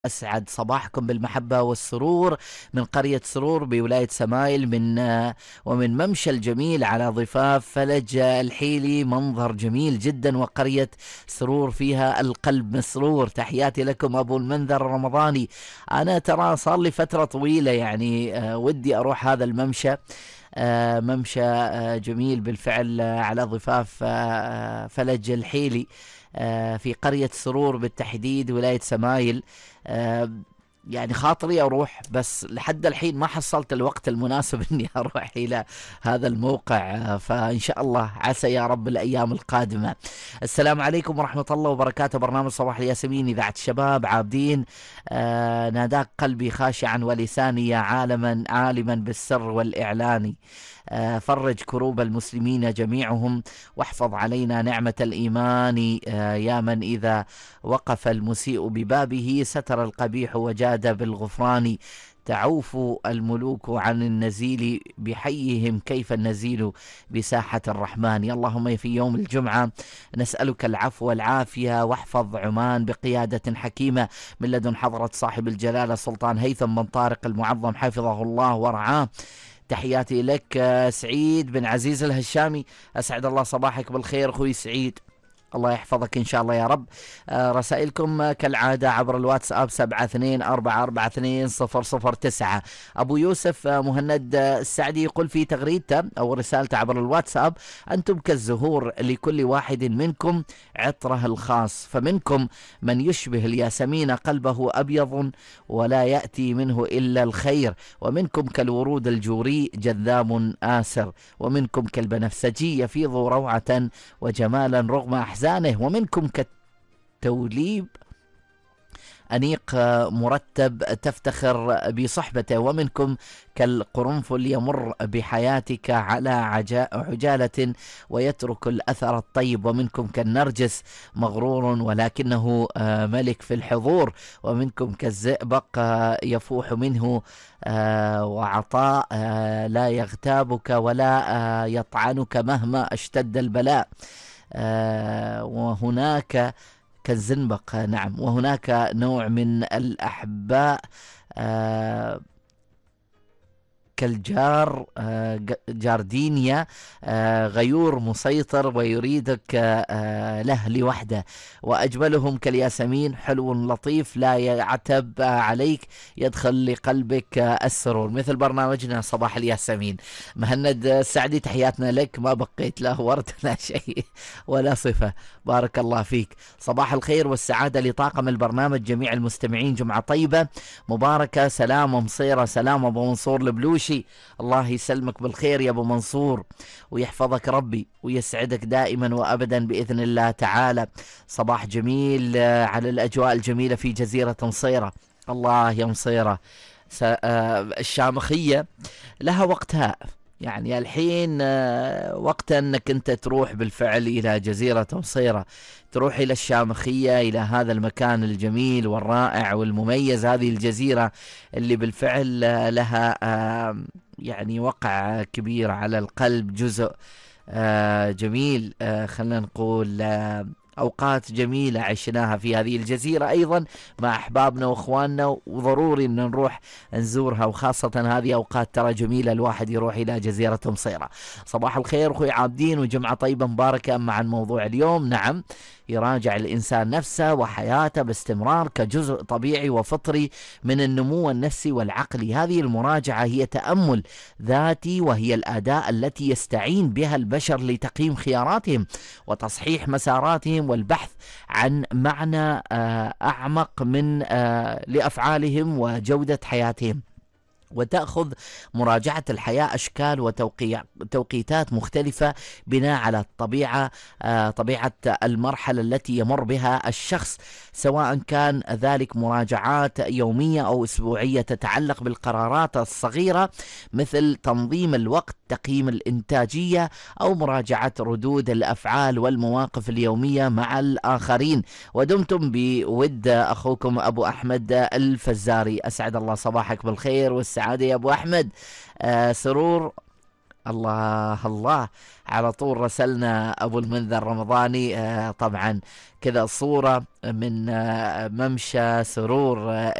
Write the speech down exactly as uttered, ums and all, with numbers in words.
أسعد صباحكم بالمحبة والسرور من قرية سرور بولاية سمايل من آه، ومن ممشى الجميل على ضفاف فلج الحيلي. منظر جميل جدا، وقرية سرور فيها القلب مسرور. تحياتي لكم أبو المنذر الرمضاني. أنا ترى صار لي فترة طويلة يعني آه، ودي أروح هذا الممشى. آه، ممشى آه، جميل بالفعل آه، على ضفاف آه، آه، فلج الحيلي آه، في قرية سرور بالتحديد ولاية سمايل. آه، يعني خاطري أروح، بس لحد الحين ما حصلت الوقت المناسب إني أروح إلى هذا الموقع. آه، فإن شاء الله عسى يا رب الأيام القادمة. السلام عليكم ورحمة الله وبركاته. برنامج صباح الياسمين إذاعة الشباب عابدين. آه، ناداك قلبي خاشعا ولساني يا عالما عالما بالسر والإعلان. آه، فرج كروب المسلمين جميعهم، واحفظ علينا نعمة الإيمان. آه، يا من إذا وقف المسيء ببابه ستر القبيح وجاد بالغفران. تعوف الملوك عن النزيل بحيهم، كيف النزيل بساحة الرحمن. يا اللهم في يوم الجمعة نسألك العفو والعافية، واحفظ عمان بقيادة حكيمة من لدن حضرة صاحب الجلالة سلطان هيثم بن طارق المعظم حفظه الله ورعاه. تحياتي لك آه، سعيد بن عزيز الهشامي. أسعد الله صباحك بالخير أخوي سعيد، الله يحفظك إن شاء الله يا رب. آه، رسائلكم آه، كالعادة عبر الواتساب سبعة اثنين أربعة أربعة اثنين صفر صفر تسعة. أبو يوسف آه، مهند آه، السعدي يقول في تغريدته أو رسالته عبر الواتساب: أنتم كالزهور لكل واحد منكم عطره الخاص، فمنكم من يشبه الياسمين قلبه أبيض ولا يأتي منه إلا الخير، ومنكم كالورود الجوري جذام آسر، ومنكم كالبنفسجي يفيض روعة وجمالا رغم أحزانه، ومنكم كالتوليب أنيق مرتب تفتخر بصحبته، ومنكم كالقرنفل يمر بحياتك على عجالة ويترك الأثر الطيب، ومنكم كالنرجس مغرور ولكنه ملك في الحضور، ومنكم كالزئبق يفوح منه وعطاء لا يغتابك ولا يطعنك مهما اشتد البلاء. وهناك كالزنبق، نعم، وهناك نوع من الأحباء آه كالجار آه جاردينيا آه غيور مسيطر ويريدك آه له لوحده، وأجملهم كالياسمين حلو لطيف لا يعتب عليك، يدخل لقلبك السرور، مثل برنامجنا صباح الياسمين. مهند السعدي تحياتنا لك، ما بقيت لا ورد لا شيء ولا صفة، بارك الله فيك. صباح الخير والسعادة لطاقم البرنامج جميع المستمعين، جمعة طيبة مباركة. سلام مصيرة، سلام أبو منصور البلوشي، الله يسلمك بالخير يا أبو منصور ويحفظك ربي ويسعدك دائما وأبدا بإذن الله تعالى. صباح جميل على الأجواء الجميلة في جزيرة مصيرة. الله يا مصيرة، الشامخية لها وقتها، يعني الحين وقت أنك أنت تروح بالفعل إلى جزيرة مصيرة، تروح إلى الشامخية، إلى هذا المكان الجميل والرائع والمميز، هذه الجزيرة اللي بالفعل لها يعني وقع كبير على القلب، جزء جميل، خلنا نقول أوقات جميلة عشناها في هذه الجزيرة أيضا مع أحبابنا وأخواننا، وضروري أن نروح نزورها، وخاصة هذه أوقات ترى جميلة الواحد يروح إلى جزيرة مصيرة. صباح الخير أخوي عابدين وجمعة طيبة مباركة. أما عن موضوع اليوم، نعم، يراجع الإنسان نفسه وحياته باستمرار كجزء طبيعي وفطري من النمو النفسي والعقلي. هذه المراجعة هي تأمل ذاتي، وهي الأداة التي يستعين بها البشر لتقييم خياراتهم وتصحيح مساراتهم والبحث عن معنى أعمق من لأفعالهم وجودة حياتهم. وتأخذ مراجعة الحياة أشكال وتوقيتات مختلفة بناء على الطبيعة آه طبيعة المرحلة التي يمر بها الشخص، سواء كان ذلك مراجعات يومية أو أسبوعية تتعلق بالقرارات الصغيرة مثل تنظيم الوقت، تقييم الإنتاجية، أو مراجعة ردود الأفعال والمواقف اليومية مع الآخرين. ودمتم بود أخوكم أبو أحمد الفزاري. أسعد الله صباحك بالخير والسعادة يا أبو أحمد. آه سرور الله الله، على طول رسلنا أبو المنذر رمضاني. آه طبعا كذا صورة من آه ممشى سرور آه